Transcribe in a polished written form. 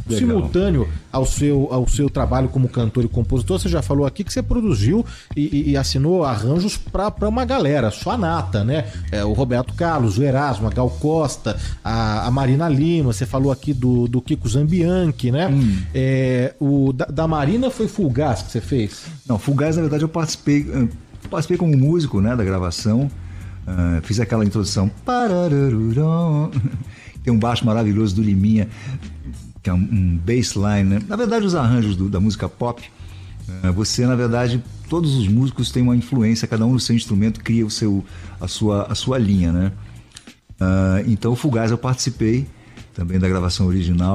simultâneo ao seu trabalho como cantor e compositor. Você já falou aqui que você produziu e assinou arranjos para uma galera, sua nata, né? O Roberto Carlos, o Erasmo, a Gal Costa, a Marina Lima. Você falou aqui do Kiko Zambianchi, né? Da Marina foi Fulgaz que você fez? Não, Fulgaz, na verdade, eu participei como músico, né, da gravação. Fiz aquela introdução. Tem um baixo maravilhoso do Liminha, que é um bassline, né? Na verdade, os arranjos da música pop, você, na verdade, todos os músicos têm uma influência, cada um no seu instrumento cria a sua linha, né? Então, o Fulgaz eu participei também da gravação original.